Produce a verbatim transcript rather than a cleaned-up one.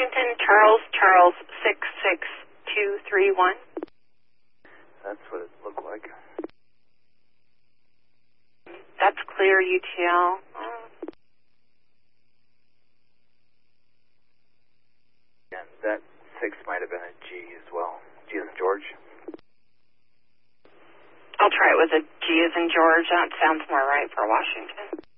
Washington, Charles, Charles, six six two three one. That's what it looked like. That's clear, U T L. And that six might have been a G as well. G as in George. I'll try it with a G as in George. That sounds more right for Washington.